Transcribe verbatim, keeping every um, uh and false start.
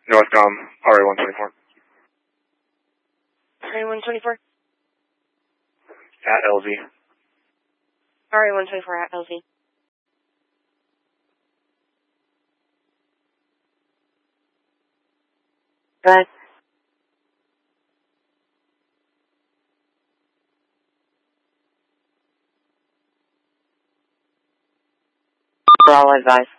Northcom, R A one twenty-four. R A one twenty-four? At L V. R A one twenty-four at L V. Good. For all advice.